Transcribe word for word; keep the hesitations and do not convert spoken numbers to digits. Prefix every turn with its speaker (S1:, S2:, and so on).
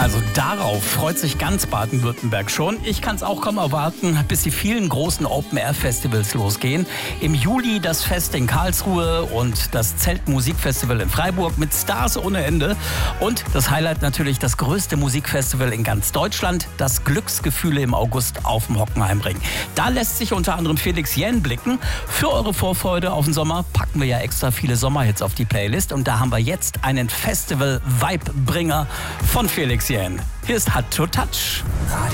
S1: Also darauf freut sich ganz Baden-Württemberg schon. Ich kann es auch kaum erwarten, bis die vielen großen Open-Air-Festivals losgehen. Im Juli das Fest in Karlsruhe und das Zeltmusikfestival in Freiburg mit Stars ohne Ende. Und das Highlight natürlich das größte Musikfestival in ganz Deutschland, das Glücksgefühle im August auf dem Hockenheimring. Da lässt sich unter anderem Felix Jähn blicken. Für eure Vorfreude auf den Sommer packen wir ja extra viele Sommerhits auf die Playlist. Und da haben wir jetzt einen Festival-Vibe-Bringer von Felix Jähn. Hier ist Hard to Touch.